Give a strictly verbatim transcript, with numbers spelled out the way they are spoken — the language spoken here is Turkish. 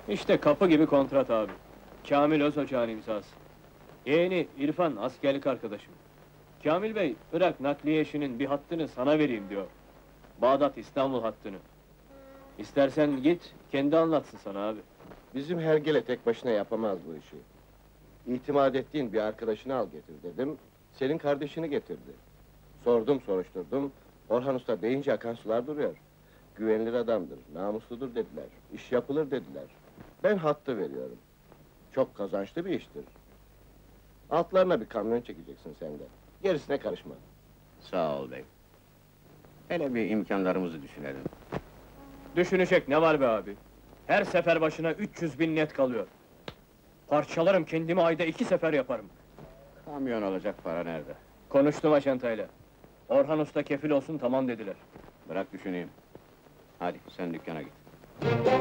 İşte kapı gibi kontrat abi. Kamil Özocağ'ın imzası. Yeğeni İrfan, askerlik arkadaşım. Kamil Bey, Irak nakliye işinin bir hattını sana vereyim diyor. Bağdat-İstanbul hattını. İstersen git, kendi anlatsın sana abi. Bizim hergele tek başına yapamaz bu işi. İtimat ettiğin bir arkadaşını al getir dedim, senin kardeşini getirdi. Sordum, soruşturdum, Orhan Usta deyince akan sular duruyor. Güvenilir adamdır, namusludur dediler, iş yapılır dediler. Ben hattı veriyorum. Çok kazançlı bir iştir. Altlarına bir kamyon çekeceksin sen de. Gerisine karışma. Sağ ol bey. Hele bir imkanlarımızı düşünelim. Düşünecek ne var be abi? Her sefer başına üç yüz bin net kalıyor. Parçalarım, kendimi ayda iki sefer yaparım. Kamyon alacak para nerede? Konuştum aşantayla. Orhan Usta kefil olsun, tamam dediler. Bırak düşüneyim. Hadi sen dükkana git.